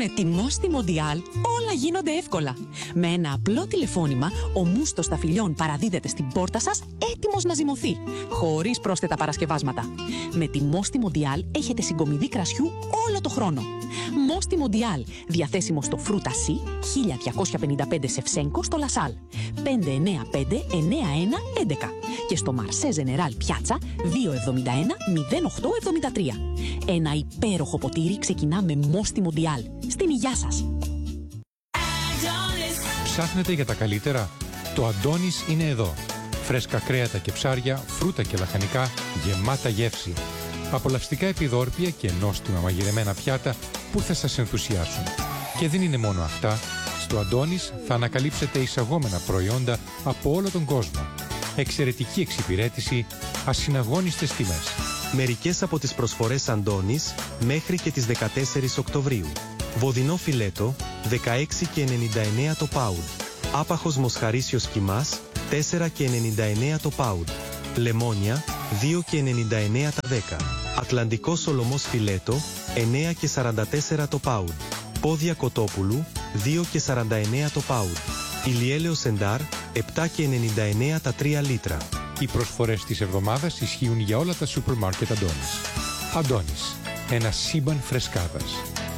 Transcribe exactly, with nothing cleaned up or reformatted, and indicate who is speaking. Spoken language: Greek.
Speaker 1: Με τιμό στη Μοντιάλ όλα γίνονται εύκολα. Με ένα απλό τηλεφώνημα, ο μούστος σταφυλιών παραδίδεται στην πόρτα σας έτοιμος να ζυμωθεί, χωρίς πρόσθετα παρασκευάσματα. Με τιμό στη Μοντιάλ έχετε συγκομιδή κρασιού όλο το χρόνο. Μόστι Μοντιάλ, διαθέσιμο στο Φρούτα Σι, χίλια διακόσια πενήντα πέντε Σεφσένκο στο Λασάλ, πέντε εννιά πέντε εννιά ένα έντεκα και στο Μαρσέ Ζενεράλ Πιάτσα δύο εβδομήντα ένα μηδέν οκτώ εβδομήντα τρία. Ένα υπέροχο ποτήρι ξεκινά με Μόστι Μοντιάλ. Στην υγειά σας!
Speaker 2: Ψάχνετε για τα καλύτερα? Το Αντώνης είναι εδώ. Φρέσκα κρέατα και ψάρια, φρούτα και λαχανικά, γεμάτα γεύση. Απολαυστικά επιδόρπια και νόστιμα μαγειρεμένα πιάτα που θα σας ενθουσιάσουν. Και δεν είναι μόνο αυτά. Στο Αντώνης θα ανακαλύψετε εισαγόμενα προϊόντα από όλο τον κόσμο. Εξαιρετική εξυπηρέτηση, ασυναγώνιστες τιμές.
Speaker 3: Μερικές από τις προσφορές Αντώνης μέχρι και τις δεκατέσσερις Οκτωβρίου. Βοδινό φιλέτο, δεκαέξι και ενενήντα εννέα το πάουντ. Άπαχος μοσχαρίσιος κιμάς, τέσσερα και ενενήντα εννέα το πάουντ. Λεμόνια, δύο και ενενήντα εννέα τα δέκα. Ατλαντικό σολομός φιλέτο, εννέα και σαράντα τέσσερα το πάουντ. Πόδια κοτόπουλου, δύο και σαράντα εννέα το πάουντ. Ηλιέλαιος εντάρ, επτά και ενενήντα εννέα τα τρία λίτρα.
Speaker 2: Οι προσφορές της εβδομάδας ισχύουν για όλα τα σούπερ μάρκετ Αντώνης. Αντώνης, ένα σύμπαν φρεσκάδας.